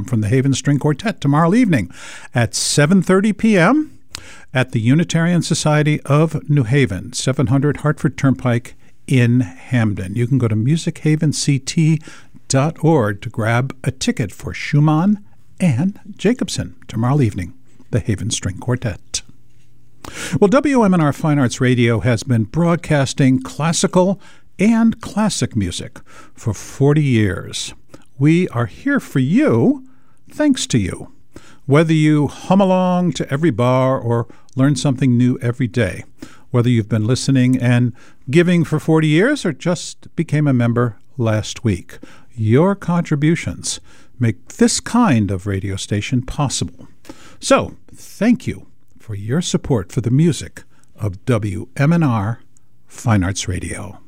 from the Haven String Quartet tomorrow evening at 7:30 p.m. at the Unitarian Society of New Haven, 700 Hartford Turnpike in Hamden. You can go to musichavenct.org to grab a ticket for Schumann and Jacobson tomorrow evening, the Haven String Quartet. Well, WMNR Fine Arts Radio has been broadcasting classical and classic music for 40 years. We are here for you, thanks to you. Whether you hum along to every bar or learn something new every day, whether you've been listening and giving for 40 years or just became a member last week, your contributions make this kind of radio station possible. So, thank you for your support for the music of WMNR Fine Arts Radio.